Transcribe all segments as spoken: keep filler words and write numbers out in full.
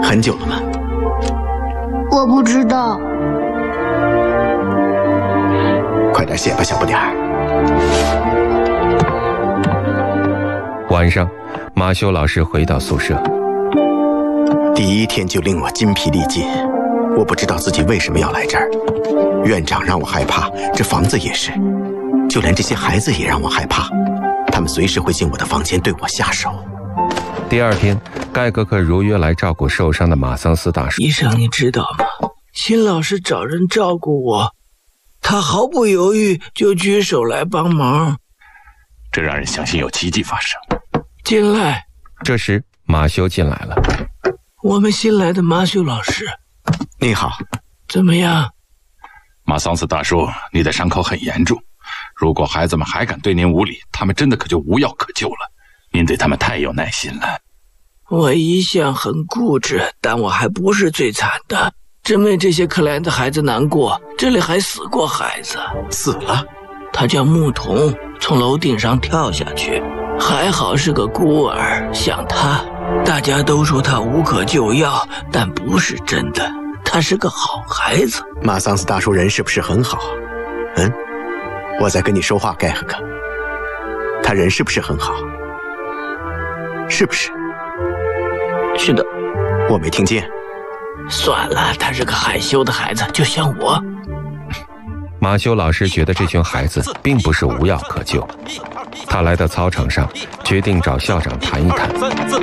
很久了吗？ 我不知道。 快点写吧，小不点儿。 晚上，马修老师回到宿舍。 第一天就令我筋疲力尽，我不知道自己为什么要来这儿。院长让我害怕，这房子也是，就连这些孩子也让我害怕，他们随时会进我的房间对我下手。 第二天，盖格克如约来照顾受伤的马桑斯大叔。 医生，你知道吗？辛老师找人照顾我，他毫不犹豫就举手来帮忙， 这让人相信有奇迹发生。 进来。 这时，马修进来了。 我们新来的马修老师。 你好。 怎么样？ 马桑斯大叔，你的伤口很严重，如果孩子们还敢对您无礼，他们真的可就无药可救了。您对他们太有耐心了。 我一向很固执，但我还不是最惨的。真为这些可怜的孩子难过，这里还死过孩子。 死了？ 他叫牧童，从楼顶上跳下去，还好是个孤儿。像他，大家都说他无可救药，但不是真的，他是个好孩子。 马桑斯大叔人是不是很好？嗯，我在跟你说话，盖赫克。他人是不是很好？是不是？ 是的。 我没听见。 算了，他是个害羞的孩子，就像我。 马修老师觉得这群孩子并不是无药可救，他来到操场上，决定找校长谈一谈。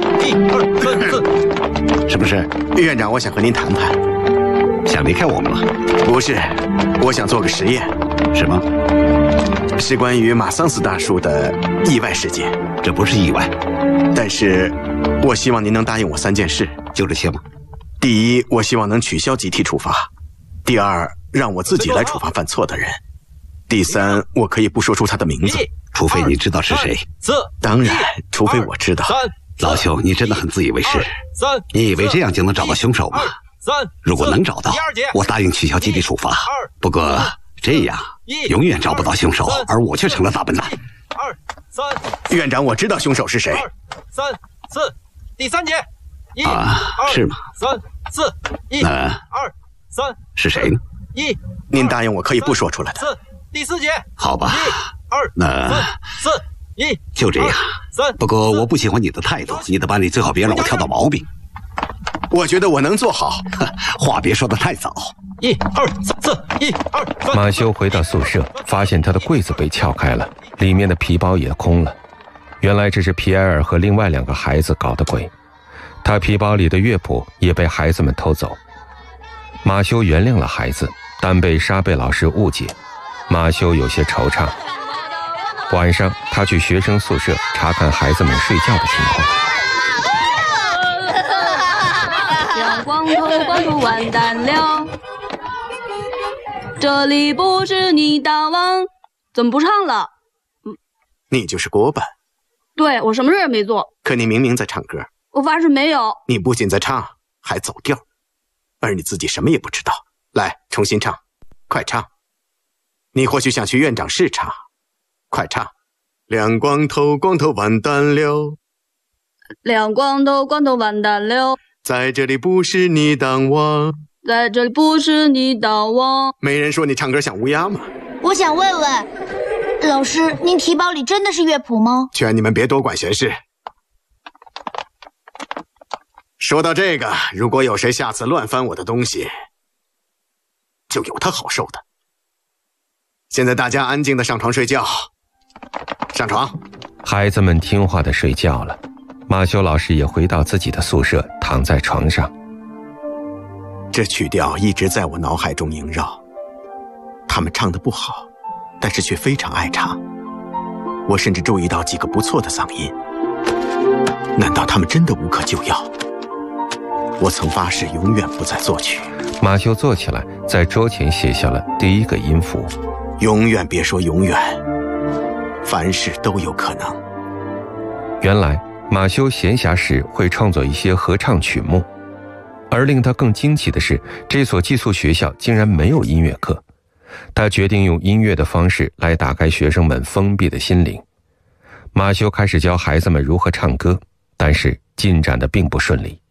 是不是？院长，我想和您谈谈。 想离开我们了？ 不是，我想做个实验。 什么？ 是关于马桑斯大叔的意外事件。 这不是意外， 但是我希望您能答应我三件事。 就这些吗？ 第一，我希望能取消集体处罚；第二，让我自己来处罚犯错的人；第三，我可以不说出他的名字， 除非你知道是谁。 当然，除非我知道。 老兄，你真的很自以为是。你以为这样就能找到凶手吗？如果能找到，我答应取消集体处罚。不过这样永远找不到凶手，而我却成了大笨蛋。 二三， 院长，我知道凶手是谁。 二三四，第三节。一啊，是吗？ 三四一， 那二三是谁呢？ 一， 您答应我可以不说出来的。 四，第四节。 好吧。 一二那四一， 就这样。 三。 不过我不喜欢你的态度，你的班里最好别让我挑到毛病。 我觉得我能做好。 话别说得太早。 一二三四，一二三。 马修回到宿舍，发现他的柜子被撬开了，里面的皮包也空了。原来这是皮埃尔和另外两个孩子搞的鬼。他皮包里的乐谱也被孩子们偷走。马修原谅了孩子，但被沙贝老师误解。马修有些惆怅。晚上，他去学生宿舍查看孩子们睡觉的情况。 阳光头光头完蛋了，这里不是你大王，怎么不唱了？ 嗯，你就是郭板。 对，我什么事也没做。 可你明明在唱歌。 我发誓没有。 你不仅在唱，还走调，而你自己什么也不知道。来，重新唱，快唱。你或许想去院长室唱，快唱。亮光头光头完蛋了， 亮光头光头完蛋了， 在这里不是你当王， 在这里不是你当王。 没人说你唱歌像乌鸦吗？ 我想问问老师，您提包里真的是乐谱吗？ 劝你们别多管闲事。说到这个，如果有谁下次乱翻我的东西，就有他好受的。现在大家安静的上床睡觉。上床。 孩子们听话的睡觉了。马修老师也回到自己的宿舍，躺在床上。 这曲调一直在我脑海中萦绕。他们唱得不好，但是却非常爱唱。我甚至注意到几个不错的嗓音。难道他们真的无可救药？我曾发誓永远不再作曲。 马修坐起来，在桌前写下了第一个音符。 永远别说永远，凡事都有可能。 原来马修闲暇时会创作一些合唱曲目，而令他更惊奇的是，这所寄宿学校竟然没有音乐课。他决定用音乐的方式来打开学生们封闭的心灵。马修开始教孩子们如何唱歌，但是进展得并不顺利。